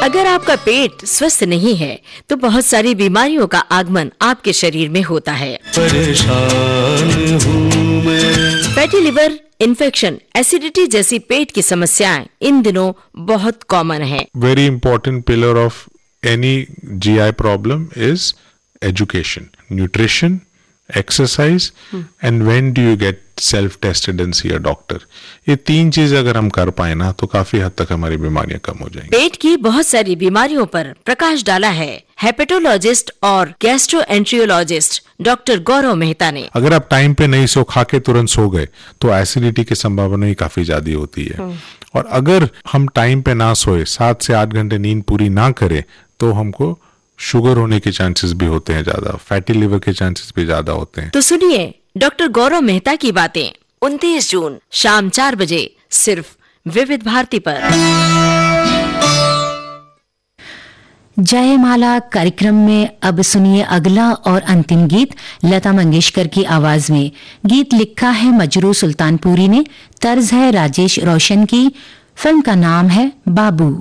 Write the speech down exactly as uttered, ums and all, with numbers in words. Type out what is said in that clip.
अगर आपका पेट स्वस्थ नहीं है तो बहुत सारी बीमारियों का आगमन आपके शरीर में होता है। परेशान हूँ मैं। फैटी लिवर, इन्फेक्शन, एसिडिटी जैसी पेट की समस्याएं इन दिनों बहुत कॉमन है। Very important pillar of any G I problem is education, nutrition, exercise, hmm. and when do you get self-tested and see a doctor. ये तीन चीज अगर हम कर पाए ना तो काफी हद तक हमारी बीमारियां कम हो जाएंगी। पेट की बहुत सारी बीमारियों पर प्रकाश डाला है हेपेटोलॉजिस्ट और गैस्ट्रोएंट्रियोलॉजिस्ट डॉक्टर गौरव मेहता ने। अगर आप टाइम पे नहीं सो, खा के तुरंत सो गए तो एसिडिटी की संभावना ही काफी ज्यादा होती है। hmm. और अगर हम टाइम पे ना सोए, सात से आठ घंटे नींद पूरी ना करें तो हमको शुगर होने के चांसेस भी होते हैं ज्यादा, फैटी लिवर के चांसेस भी ज्यादा होते हैं। तो सुनिए डॉक्टर गौरव मेहता की बातें उनतीस जून शाम चार बजे सिर्फ विविध भारती पर। जयमाला कार्यक्रम में अब सुनिए अगला और अंतिम गीत लता मंगेशकर की आवाज में। गीत लिखा है मजरू सुल्तानपुरी ने, तर्ज है राजेश रोशन की, फिल्म का नाम है बाबू।